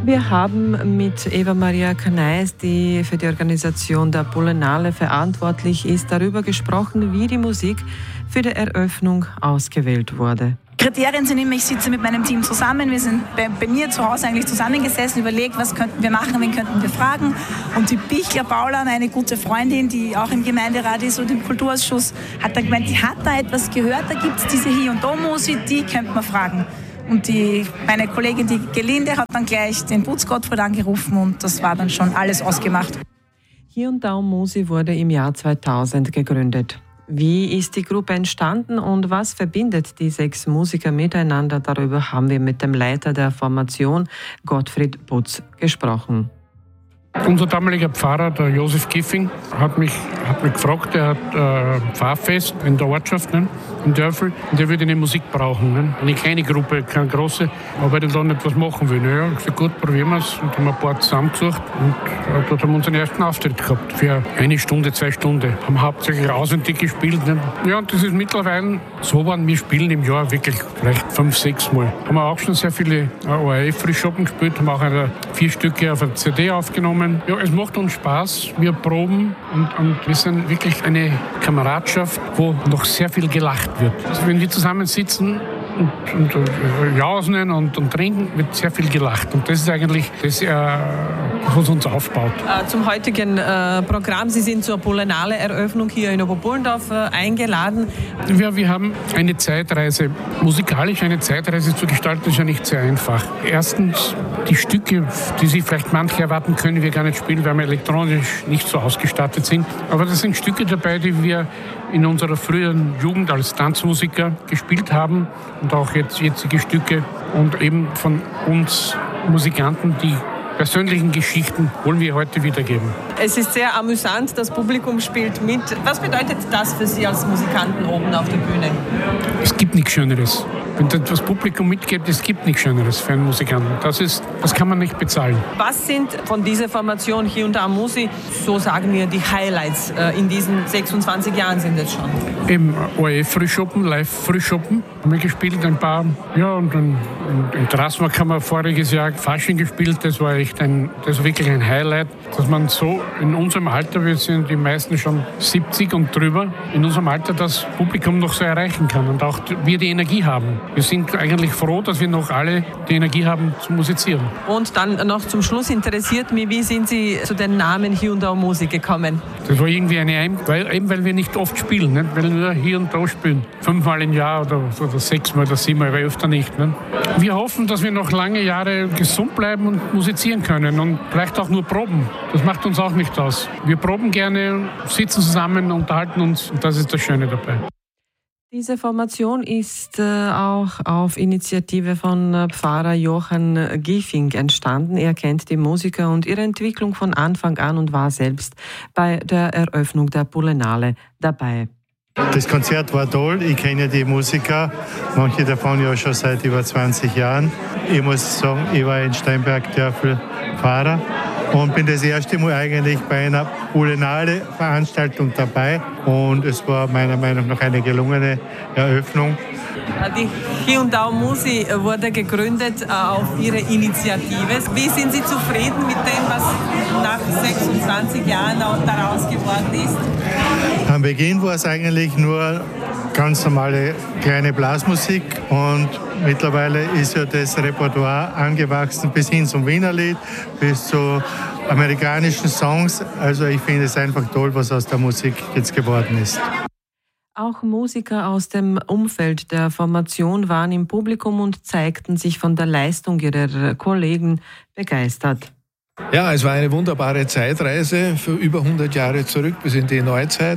Wir haben mit Eva Maria Kanais, die für die Organisation der Pollenale verantwortlich ist, darüber gesprochen, wie die Musik für die Eröffnung ausgewählt wurde. Kriterien sind immer, ich sitze mit meinem Team zusammen, wir sind bei mir zu Hause eigentlich zusammengesessen, überlegt, was könnten wir machen, wen könnten wir fragen. Und die Bichler Paula, meine gute Freundin, die auch im Gemeinderat ist und im Kulturausschuss, hat dann gemeint, die hat da etwas gehört, da gibt es diese Hi- und Da-Musik, die könnte man fragen. Und meine Kollegin, die Gelinde, hat dann gleich den Butz Gottfried angerufen und das war dann schon alles ausgemacht. Hi- und Da-Musik wurde im Jahr 2000 gegründet. Wie ist die Gruppe entstanden und was verbindet die 6 Musiker miteinander? Darüber haben wir mit dem Leiter der Formation, Gottfried Butz, gesprochen. Unser damaliger Pfarrer, der Josef Giffing, hat mich gefragt, er hat ein Pfarrfest in der Ortschaft, ne, in Dörfel, und der würde eine Musik brauchen. Ne. Eine kleine Gruppe, keine große, aber er da nicht was machen will. Ne. Ja, ich gesagt, gut, probieren wir es. Und haben ein paar zusammengesucht und dort haben wir unseren ersten Auftritt gehabt. Für 1 Stunde, 2 Stunden. Haben hauptsächlich auswendig gespielt. Ne. Ja, und das ist mittlerweile so geworden, wir spielen im Jahr wirklich vielleicht 5, 6 Mal. Haben wir auch schon sehr viele ORF-Frühschoppen gespielt, haben auch 4 Stücke auf einer CD aufgenommen. Ja, es macht uns Spaß, wir proben und wir sind wirklich eine Kameradschaft, wo noch sehr viel gelacht wird. Also wenn wir zusammen sitzen und jausen und trinken, wird sehr viel gelacht. Und das ist eigentlich das, was uns aufbaut. Zum heutigen Programm, Sie sind zur Pollenale Eröffnung hier in Oberbullendorf eingeladen. Ja, wir haben eine Zeitreise. Musikalisch eine Zeitreise zu gestalten, ist ja nicht sehr einfach. Erstens, die Stücke, die sich vielleicht manche erwarten, können wir gar nicht spielen, weil wir elektronisch nicht so ausgestattet sind. Aber das sind Stücke dabei, die wir in unserer früheren Jugend als Tanzmusiker gespielt haben und auch jetzige Stücke und eben von uns Musikanten, die persönlichen Geschichten wollen wir heute wiedergeben. Es ist sehr amüsant, das Publikum spielt mit. Was bedeutet das für Sie als Musikanten oben auf der Bühne? Es gibt nichts Schöneres. Wenn das Publikum mitgibt, es gibt nichts Schöneres für einen Musikanten. Das kann man nicht bezahlen. Was sind von dieser Formation Hi- und Da-Musik, so sagen wir, die Highlights in diesen 26 Jahren sind es schon? Im ORF-Frühschoppen, Live-Frühschoppen haben wir gespielt, ein paar. Ja, und in Trasmark haben wir voriges Jahr Fasching gespielt. Das war wirklich ein Highlight, dass man so in unserem Alter, wir sind die meisten schon 70 und drüber, in unserem Alter das Publikum noch so erreichen kann und auch wir die Energie haben. Wir sind eigentlich froh, dass wir noch alle die Energie haben zu musizieren. Und dann noch zum Schluss interessiert mich, wie sind Sie zu den Namen Hi- und Da-Musik gekommen? Das war irgendwie weil wir nicht oft spielen, nicht? Weil wir hier und da spielen. 5-mal im Jahr oder 6-mal oder 7-mal, aber öfter nicht. Nicht? Wir hoffen, dass wir noch lange Jahre gesund bleiben und musizieren können und vielleicht auch nur proben. Das macht uns auch nicht aus. Wir proben gerne, sitzen zusammen, unterhalten uns und das ist das Schöne dabei. Diese Formation ist auch auf Initiative von Pfarrer Johann Giffing entstanden. Er kennt die Musiker und ihre Entwicklung von Anfang an und war selbst bei der Eröffnung der Pollenale dabei. Das Konzert war toll. Ich kenne die Musiker, manche davon ja schon seit über 20 Jahren. Ich muss sagen, ich war in Steinberg-Dörfel Pfarrer und bin das erste Mal eigentlich bei einer Pollenale-Veranstaltung dabei. Und es war meiner Meinung nach eine gelungene Eröffnung. Die Hi- und Da-Musik wurde gegründet auf Ihre Initiative. Wie sind Sie zufrieden mit dem, was nach 26 Jahren auch daraus geworden ist? Am Beginn war es eigentlich nur ganz normale kleine Blasmusik und mittlerweile ist ja das Repertoire angewachsen bis hin zum Wienerlied, bis zu amerikanischen Songs. Also ich finde es einfach toll, was aus der Musik jetzt geworden ist. Auch Musiker aus dem Umfeld der Formation waren im Publikum und zeigten sich von der Leistung ihrer Kollegen begeistert. Ja, es war eine wunderbare Zeitreise für über 100 Jahre zurück bis in die Neuzeit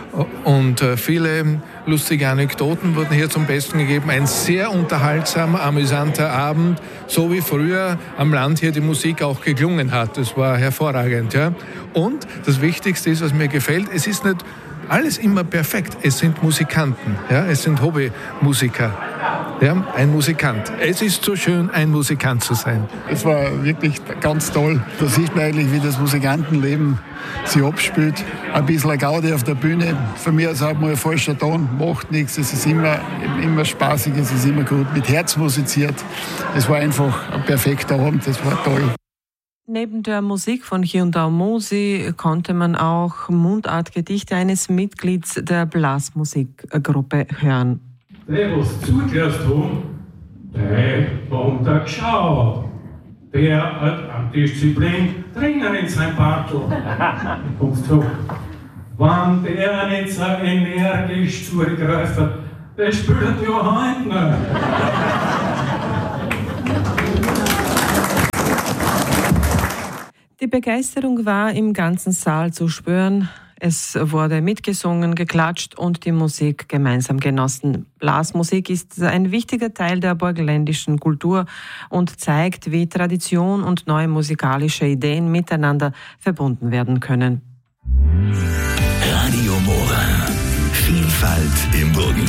und viele lustige Anekdoten wurden hier zum Besten gegeben. Ein sehr unterhaltsamer, amüsanter Abend, so wie früher am Land hier die Musik auch geklungen hat. Das war hervorragend. Ja. Und das Wichtigste ist, was mir gefällt, es ist nicht alles immer perfekt. Es sind Musikanten, ja, es sind Hobbymusiker. Ja, ein Musikant. Es ist so schön, ein Musikant zu sein. Es war wirklich ganz toll. Da sieht man eigentlich, wie das Musikantenleben sich abspielt. Ein bisschen Gaudi auf der Bühne. Von mir aus auch mal ein falscher Ton, macht nichts. Es ist immer spaßig, es ist immer gut. Mit Herz musiziert. Es war einfach ein perfekter Abend, es war toll. Neben der Musik von Hyundai Musi konnte man auch Mundartgedichte eines Mitglieds der Blasmusikgruppe hören. Der, was zugelassen haben, der haben da geschaut. Der hat am Disziplin drinnen in sein Bartel. Kommst du? Wenn der nicht so energisch zugreift, der spielt ja heute noch. Die Begeisterung war im ganzen Saal zu spüren. Es wurde mitgesungen, geklatscht und die Musik gemeinsam genossen. Blasmusik ist ein wichtiger Teil der burgenländischen Kultur und zeigt, wie Tradition und neue musikalische Ideen miteinander verbunden werden können. Radio Mora. Vielfalt im Burgenland.